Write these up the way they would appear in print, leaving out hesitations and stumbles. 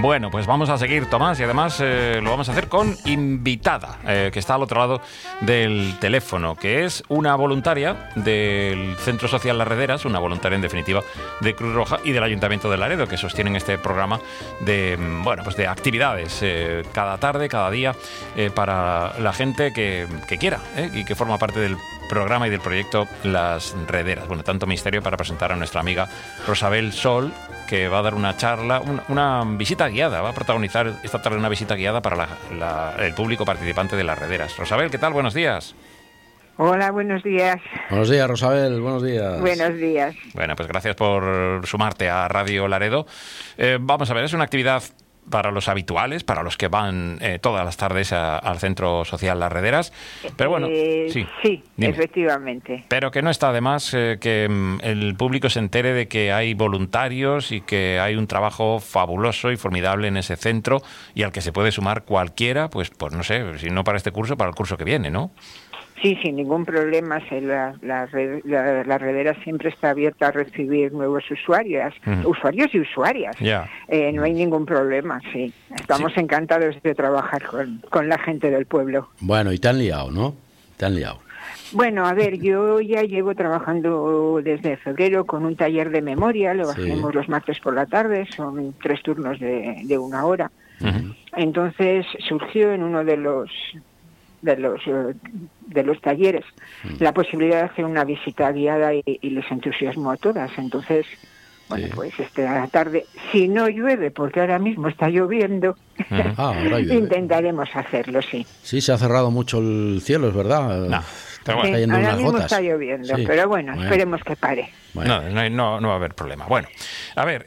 Bueno, pues vamos a seguir, Tomás, y además lo vamos a hacer con invitada, que está al otro lado del teléfono, que es una voluntaria del Centro Social Las Rederas, una voluntaria en definitiva de Cruz Roja y del Ayuntamiento de Laredo, que sostienen este programa de, pues de actividades cada tarde, cada día, para la gente que quiera y que forma parte del programa y del proyecto Las Rederas. Bueno, tanto misterio para presentar a nuestra amiga Rosabel Sol, que va a dar una charla, una visita guiada, va a protagonizar esta tarde una visita guiada para el público participante de Las Rederas. Rosabel, ¿qué tal? Buenos días. Hola, buenos días. Buenos días, Rosabel, buenos días. Buenos días. Bueno, pues gracias por sumarte a Radio Laredo. Vamos a ver, es una actividad para los habituales, para los que van todas las tardes al Centro Social Las Rederas. Pero bueno, sí, efectivamente. Pero que no está de más que el público se entere de que hay voluntarios y que hay un trabajo fabuloso y formidable en ese centro y al que se puede sumar cualquiera, pues no sé, si no para este curso, para el curso que viene, ¿no? Sí, sin ningún problema. La Redera siempre está abierta a recibir nuevos usuarios y usuarias. Yeah. No hay ningún problema, sí. Estamos encantados de trabajar con la gente del pueblo. Bueno, y te han liado, ¿no? Te han liado. Bueno, a ver, yo ya llevo trabajando desde febrero con un taller de memoria, lo hacemos los martes por la tarde, son 3 turnos de 1 hora. Uh-huh. Entonces surgió en uno de los talleres la posibilidad de hacer una visita guiada y les entusiasmó a todas. Entonces, bueno, pues esta tarde, si no llueve, porque ahora mismo está lloviendo, intentaremos hacerlo, sí. Sí, se ha cerrado mucho el cielo, es verdad. No, pero bueno, sí, ahora mismo está lloviendo, pero bueno, esperemos que pare. Bueno. No va a haber problema. Bueno, a ver,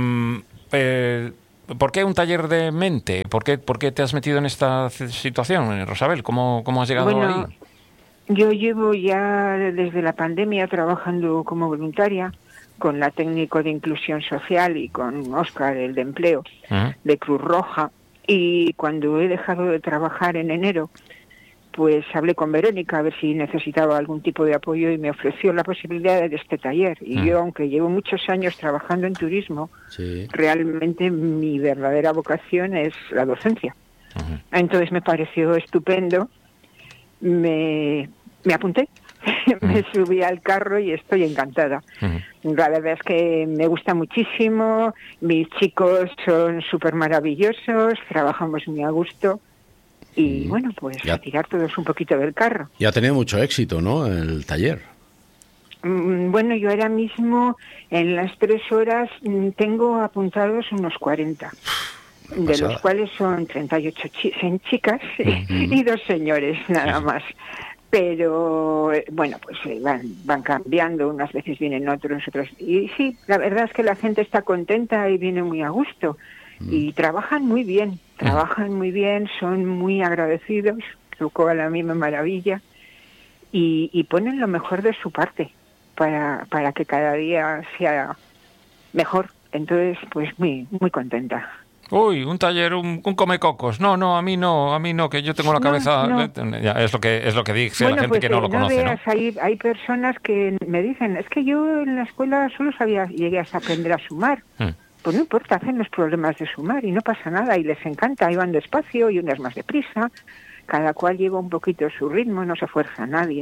¿por qué un taller de mente? ¿Por qué te has metido en esta situación, Rosabel? ¿Cómo has llegado ahí? Yo llevo ya desde la pandemia trabajando como voluntaria con la técnico de inclusión social y con Óscar, el de empleo, de Cruz Roja. Y cuando he dejado de trabajar en enero, pues hablé con Verónica a ver si necesitaba algún tipo de apoyo y me ofreció la posibilidad de este taller. Y yo, aunque llevo muchos años trabajando en turismo, realmente mi verdadera vocación es la docencia. Entonces me pareció estupendo, me apunté, me subí al carro y estoy encantada. La verdad es que me gusta muchísimo, mis chicos son súper maravillosos, trabajamos muy a gusto. Y bueno, pues a tirar todos un poquito del carro. Y ha tenido mucho éxito, ¿no?, el taller. Bueno, yo ahora mismo en las 3 horas tengo apuntados unos 40, de los cuales son 38 chicas y 2 señores nada más. Pero bueno, pues van cambiando, unas veces vienen otros. Y sí, la verdad es que la gente está contenta y viene muy a gusto. Y trabajan muy bien, son muy agradecidos, lo cual a mí me maravilla, y ponen lo mejor de su parte para que cada día sea mejor. Entonces, pues muy contenta. Uy, un taller, un comecocos. No, a mí no, que yo tengo la cabeza... No. Ya, es lo que dice la gente que no lo conoce, veas, ¿no? Hay personas que me dicen, es que yo en la escuela solo llegué a aprender a sumar. Pues no importa, hacen los problemas de sumar y no pasa nada, y les encanta, y van despacio y unas más deprisa, cada cual lleva un poquito su ritmo, no se fuerza a nadie.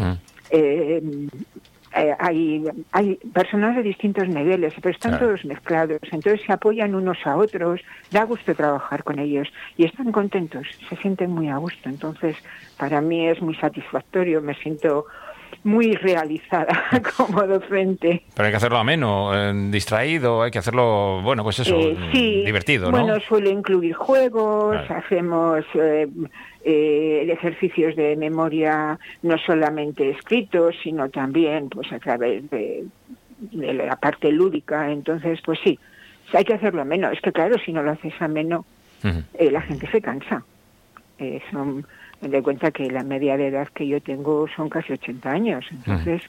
Hay personas de distintos niveles, pero están todos mezclados, entonces se apoyan unos a otros, da gusto trabajar con ellos y están contentos, se sienten muy a gusto. Entonces para mí es muy satisfactorio, me siento muy realizada como docente. Pero hay que hacerlo ameno, distraído, hay que hacerlo, bueno, pues eso, divertido, ¿no? Bueno, suelo incluir juegos, hacemos ejercicios de memoria no solamente escritos, sino también pues a través de la parte lúdica. Entonces, pues sí, hay que hacerlo ameno. Es que claro, si no lo haces ameno, la gente se cansa. Me doy cuenta que la media de edad que yo tengo son casi 80 años, entonces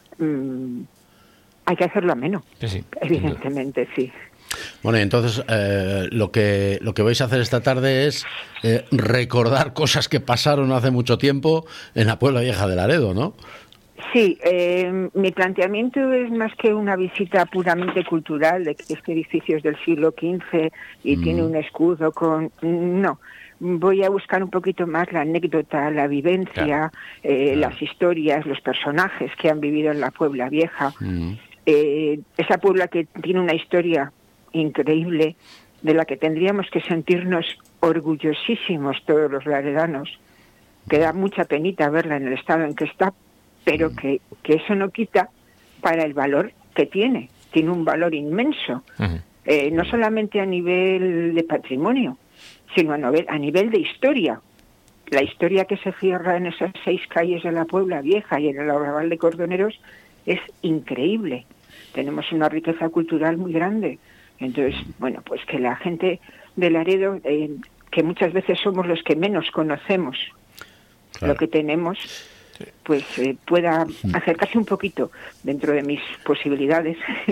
hay que hacerlo ameno, evidentemente, sí. Bueno, y entonces lo que vais a hacer esta tarde es recordar cosas que pasaron hace mucho tiempo en la Puebla Vieja de Laredo, ¿no? Sí, mi planteamiento es más que una visita puramente cultural, de que este edificio es del siglo XV y tiene un escudo con... No, voy a buscar un poquito más la anécdota, la vivencia, las historias, los personajes que han vivido en la Puebla Vieja. Esa Puebla que tiene una historia increíble, de la que tendríamos que sentirnos orgullosísimos todos los laredanos, que da mucha penita verla en el estado en que está, pero que eso no quita para el valor que tiene un valor inmenso, no solamente a nivel de patrimonio, sino a nivel de historia. La historia que se cierra en esas 6 calles de la Puebla Vieja y en el arrabal de Cordoneros es increíble. Tenemos una riqueza cultural muy grande. Entonces, bueno, pues que la gente de Laredo, que muchas veces somos los que menos conocemos lo que tenemos, pues pueda acercarse un poquito dentro de mis posibilidades,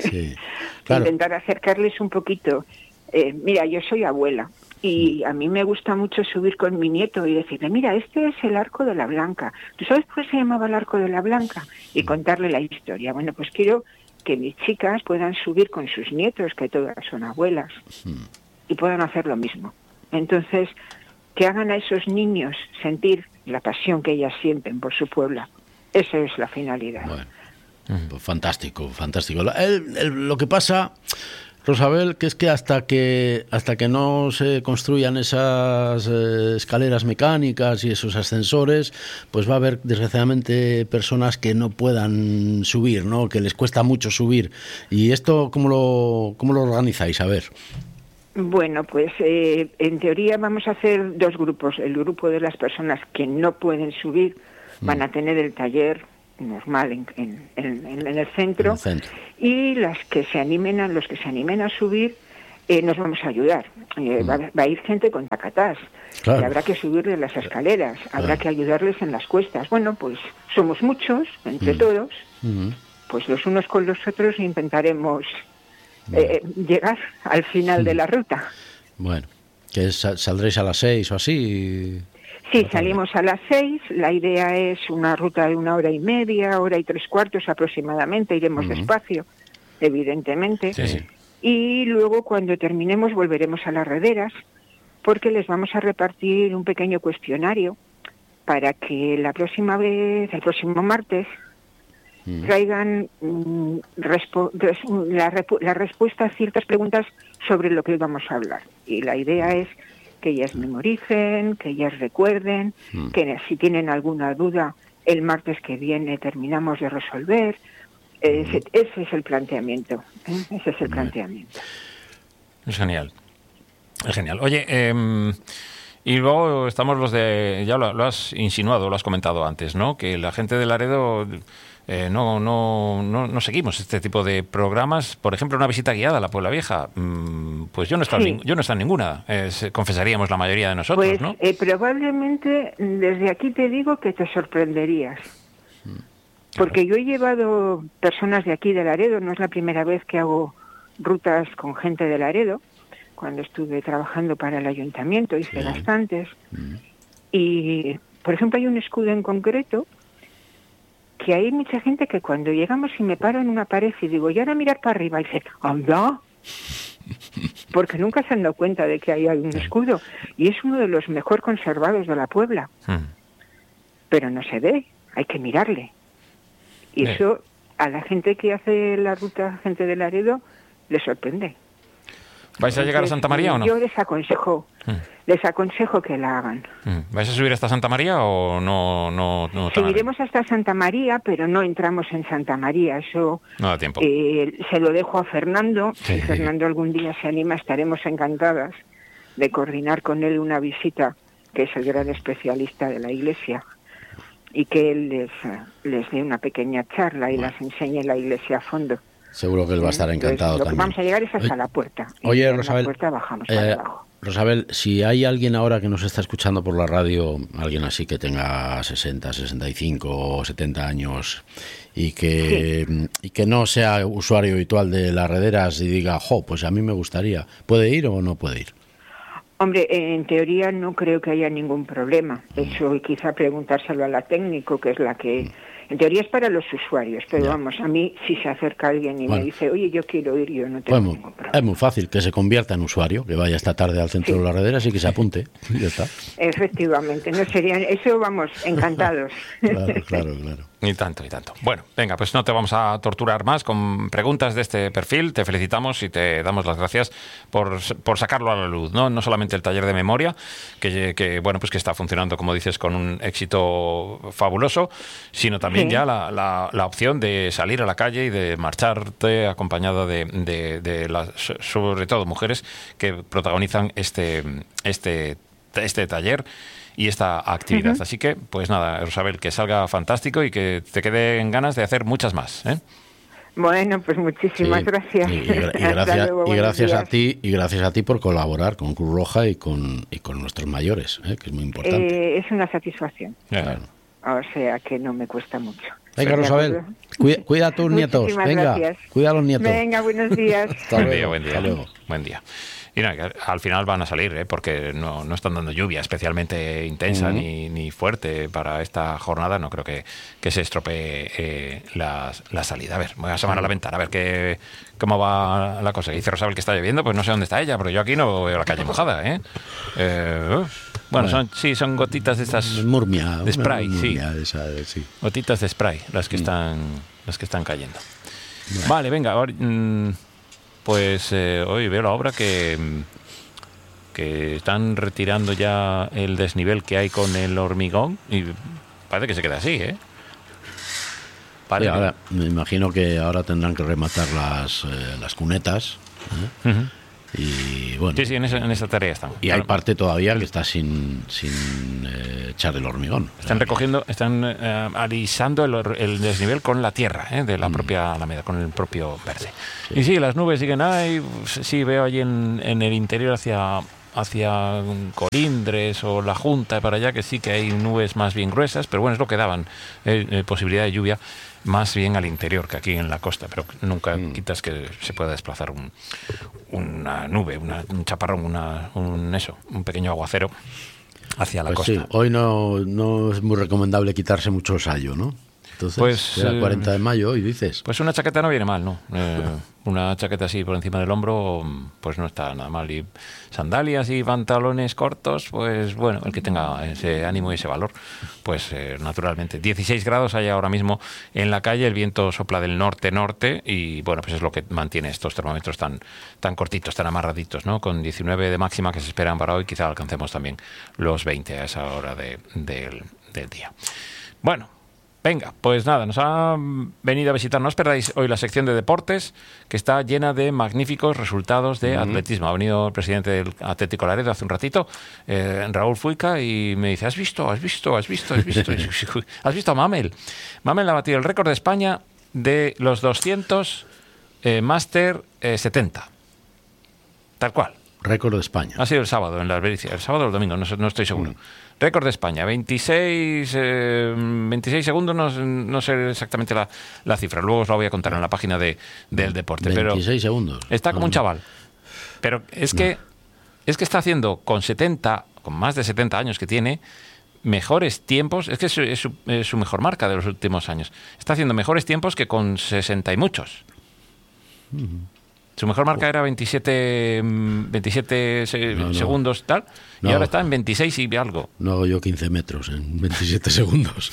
intentar acercarles un poquito. Mira, yo soy abuela y a mí me gusta mucho subir con mi nieto y decirle, mira, este es el Arco de la Blanca. ¿Tú sabes por qué se llamaba el Arco de la Blanca? Y contarle la historia. Bueno, pues quiero que mis chicas puedan subir con sus nietos, que todas son abuelas, y puedan hacer lo mismo. Entonces, que hagan a esos niños sentir la pasión que ellas sienten por su Puebla. Esa es la finalidad. Bueno, pues fantástico, fantástico. Lo que pasa, Rosabel, que es que hasta que no se construyan esas escaleras mecánicas y esos ascensores, pues va a haber desgraciadamente personas que no puedan subir, ¿no? Que les cuesta mucho subir. ¿Y esto cómo lo organizáis? A ver. Bueno, pues en teoría vamos a hacer 2 grupos. El grupo de las personas que no pueden subir van a tener el taller normal en el centro, y los que se animen a subir nos vamos a ayudar. Va a ir gente con tacatás, y habrá que subirles las escaleras, habrá que ayudarles en las cuestas. Bueno, pues somos muchos, entre todos, pues los unos con los otros intentaremos llegar al final de la ruta. Bueno, que saldréis a las 6 o así. Sí, salimos a las 6, la idea es una ruta de 1 hora y media, 1 hora y 3/4 aproximadamente, iremos despacio, evidentemente, y luego cuando terminemos volveremos a las rederas, porque les vamos a repartir un pequeño cuestionario para que la próxima vez, el próximo martes, traigan la respuesta a ciertas preguntas sobre lo que hoy vamos a hablar. Y la idea es que ellas memoricen, que ellas recuerden, que si tienen alguna duda, el martes que viene terminamos de resolver. Ese es el planteamiento. Ese es el planteamiento. Es genial. Es genial. Oye, y luego estamos los de... Ya lo has insinuado, lo has comentado antes, ¿no? Que la gente de Laredo... No seguimos este tipo de programas. Por ejemplo, una visita guiada a la Puebla Vieja, pues yo no he estado en ninguna, confesaríamos la mayoría de nosotros, pues, ¿no? Probablemente desde aquí te digo que te sorprenderías, porque yo he llevado personas de aquí de Laredo, no es la primera vez que hago rutas con gente de Laredo. Cuando estuve trabajando para el ayuntamiento hice bastantes, y por ejemplo hay un escudo en concreto que hay mucha gente que cuando llegamos y me paro en una pared y digo, y ahora mirar para arriba, y dice, anda, porque nunca se han dado cuenta de que ahí hay un escudo, y es uno de los mejor conservados de la Puebla, pero no se ve, hay que mirarle, y eso a la gente que hace la ruta, gente de Laredo, le sorprende. ¿Vais a llegar a Santa María o no? Yo les aconsejo que la hagan. ¿Vais a subir hasta Santa María o no? Subiremos hasta Santa María, pero no entramos en Santa María. Eso no da tiempo. Se lo dejo a Fernando. Si Fernando algún día se anima, estaremos encantadas de coordinar con él una visita, que es el gran especialista de la Iglesia, y que él les dé una pequeña charla y las enseñe la Iglesia a fondo. Seguro que él va a estar encantado. Lo que también. Vamos a llegar es hasta la puerta. Oye, Rosabel, la puerta bajamos para abajo. Rosabel, si hay alguien ahora que nos está escuchando por la radio, alguien así que tenga 60, 65 o 70 años y que no sea usuario habitual de las rederas y diga, pues a mí me gustaría, ¿puede ir o no puede ir? Hombre, en teoría no creo que haya ningún problema. Eso quizá preguntárselo a la técnico, que es la que En teoría es para los usuarios, pero vamos, a mí si se acerca alguien y me dice, oye, yo quiero ir, yo no tengo ningún problema. Es muy fácil que se convierta en usuario, que vaya esta tarde al centro de las Rederas y que se apunte. Y ya está. Efectivamente, no serían, eso vamos, encantados. Claro. Y tanto. Bueno, venga, pues no te vamos a torturar más con preguntas de este perfil. Te felicitamos y te damos las gracias por sacarlo a la luz, ¿no? No solamente el taller de memoria, que bueno, pues que está funcionando, como dices, con un éxito fabuloso, sino también ya la opción de salir a la calle y de marcharte acompañada de las, sobre todo mujeres que protagonizan este taller y esta actividad. Así que, pues nada, Rosabel, que salga fantástico y que te queden ganas de hacer muchas más, ¿eh? Bueno, pues muchísimas gracias. Y gracias a ti por colaborar con Cruz Roja y con nuestros mayores, que es muy importante. Es una satisfacción. Claro. O sea que no me cuesta mucho. Venga, Rosabel, cuida a tus nietos. Venga, gracias. Cuida a los nietos. Venga, buenos días. Buen día. Y no, al final van a salir, porque no están dando lluvia especialmente intensa ni fuerte para esta jornada. No creo que se estropee la salida. A ver, voy a asomar a la ventana a ver cómo va la cosa. Dice Rosabel que está lloviendo, pues no sé dónde está ella, pero yo aquí no veo la calle mojada, ¿eh? Bueno, son gotitas de estas Murmia, de spray, murmia sí. Gotitas de spray, las que están cayendo. Vale, venga, ahora, pues hoy veo la obra que están retirando ya el desnivel que hay con el hormigón y parece que se queda así, ¿eh? Sí, ahora, me imagino que ahora tendrán que rematar las cunetas, ¿eh? Y bueno, sí, en esa tarea están. Y hay parte todavía que está sin echar el hormigón. Están recogiendo, alisando el desnivel con la tierra, de la propia Alameda, con el propio verde. Sí. Y sí, las nubes siguen ahí. Sí, veo allí en el interior hacia Colindres o La Junta para allá, que sí que hay nubes más bien gruesas, pero bueno, es lo que daban posibilidad de lluvia más bien al interior que aquí en la costa, pero nunca quitas que se pueda desplazar una nube, un chaparrón, un pequeño aguacero hacia la costa. Sí, hoy no es muy recomendable quitarse mucho el sayo, ¿no? Entonces, pues, era 40 de mayo y dices... Pues una chaqueta no viene mal, ¿no? Una chaqueta así por encima del hombro, pues no está nada mal. Y sandalias y pantalones cortos, pues bueno, el que tenga ese ánimo y ese valor, pues naturalmente. 16 grados hay ahora mismo en la calle, el viento sopla del norte-norte y bueno, pues es lo que mantiene estos termómetros tan cortitos, tan amarraditos, ¿no? Con 19 de máxima que se esperan para hoy, quizá alcancemos también los 20 a esa hora del día. Bueno. Venga, pues nada, nos han venido a visitar. No os perdáis hoy la sección de deportes, que está llena de magníficos resultados de atletismo. Ha venido el presidente del Atlético Laredo hace un ratito, Raúl Fuica, y me dice, ¿has visto a Mamel? Mamel ha batido el récord de España de los 200 Máster 70. Tal cual. Récord de España. Ha sido el sábado en la Albericia, el sábado o el domingo, no estoy seguro. Récord de España, 26 segundos, no sé exactamente la cifra, luego os la voy a contar en la página del deporte. 26 pero segundos. Está como un chaval. Pero es que está haciendo con más de 70 años que tiene, mejores tiempos, es que es su mejor marca de los últimos años. Está haciendo mejores tiempos que con 60 y muchos. Su mejor marca era 27 segundos tal, y ahora está en 26 y algo. No hago yo 15 metros en 27 segundos.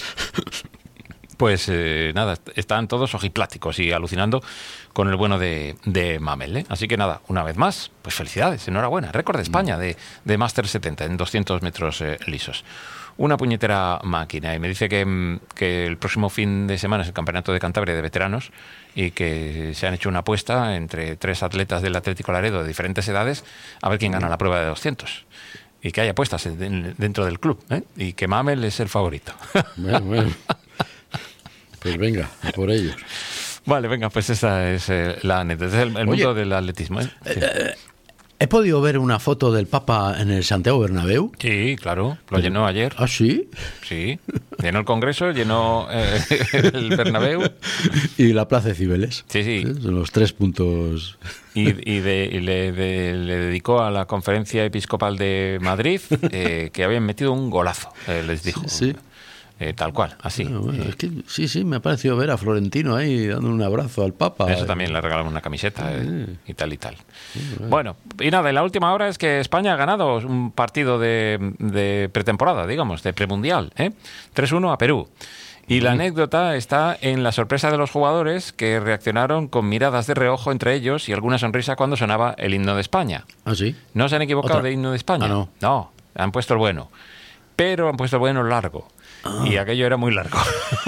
Pues nada, están todos ojipláticos y alucinando con el bueno de Mamel, ¿eh? Así que nada, una vez más, pues felicidades, enhorabuena. Récord de España de Máster 70 en 200 metros lisos. Una puñetera máquina. Y me dice que el próximo fin de semana es el Campeonato de Cantabria de Veteranos y que se han hecho una apuesta entre 3 atletas del Atlético Laredo de diferentes edades a ver quién gana la prueba de 200. Y que hay apuestas dentro del club, ¿eh? Y que Mamel es el favorito. Bueno. Pues venga, a por ellos. Vale, venga, pues esa es la anécdota. Es el mundo del atletismo, ¿eh? Sí. He podido ver una foto del Papa en el Santiago Bernabéu. Sí, claro, lo llenó ayer. ¿Ah, sí? Sí, llenó el Congreso, llenó el Bernabéu. Y la Plaza de Cibeles. Sí. Son los 3 puntos. Y le dedicó a la Conferencia Episcopal de Madrid que habían metido un golazo, les dijo. Sí. tal cual, así. Bueno, es que sí, me ha parecido ver a Florentino ahí dando un abrazo al Papa. Eso también, le regalamos una camiseta y tal y tal. Bueno, y nada, y la última hora es que España ha ganado un partido de pretemporada, digamos, de premundial, 3-1 a Perú. Y la anécdota está en la sorpresa de los jugadores, que reaccionaron con miradas de reojo entre ellos y alguna sonrisa cuando sonaba el himno de España. ¿Ah, sí? ¿No se han equivocado de himno de España? Ah, no. No, han puesto el bueno. Pero han puesto el bueno largo. Y aquello era muy largo.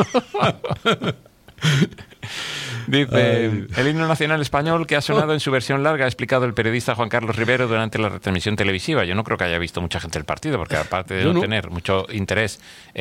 Dice, el himno nacional español que ha sonado en su versión larga, ha explicado el periodista Juan Carlos Rivero durante la retransmisión televisiva. Yo no creo que haya visto mucha gente el partido, porque aparte de no tener mucho interés,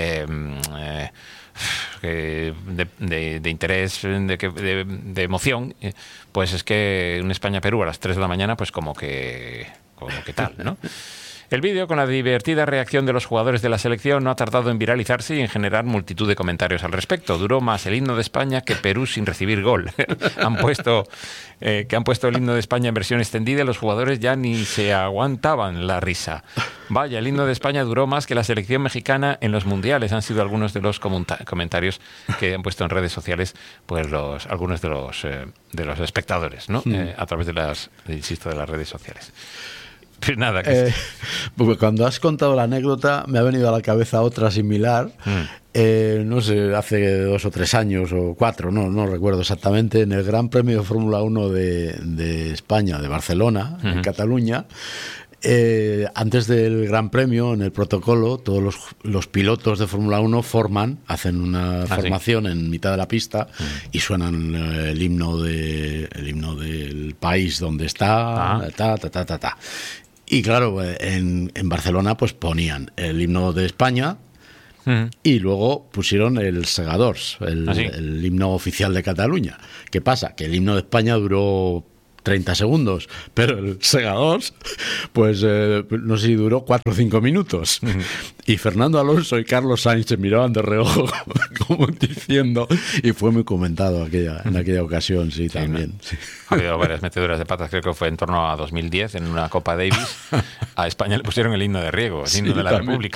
de interés, de emoción, pues es que un España-Perú a las 3 de la mañana, pues como que tal, ¿no? El vídeo, con la divertida reacción de los jugadores de la selección, no ha tardado en viralizarse y en generar multitud de comentarios al respecto. Duró más el himno de España que Perú sin recibir gol. han puesto el himno de España en versión extendida y los jugadores ya ni se aguantaban la risa. Vaya, el himno de España duró más que la selección mexicana en los mundiales. Han sido algunos de los comentarios que han puesto en redes sociales, pues algunos de los espectadores, ¿no? A través de las redes sociales. Pues nada, porque cuando has contado la anécdota me ha venido a la cabeza otra similar. No sé, hace 2 o 3 años o 4, no recuerdo exactamente, en el Gran Premio de Fórmula 1 de España, de Barcelona, en Cataluña. Antes del Gran Premio, en el protocolo, todos los pilotos de Fórmula 1 hacen una formación en mitad de la pista y suenan el himno del país donde está, ta. Y claro, en Barcelona pues ponían el himno de España y luego pusieron el Segadors, el himno oficial de Cataluña. ¿Qué pasa? Que el himno de España duró 30 segundos, pero el Segadors, pues no sé si duró 4 o 5 minutos. Y Fernando Alonso y Carlos Sainz se miraban de reojo, como diciendo, y fue muy comentado en aquella ocasión, sí, también. Sí. Ha habido varias meteduras de patas, creo que fue en torno a 2010, en una Copa Davis. A España le pusieron el himno de Riego, el himno de la República.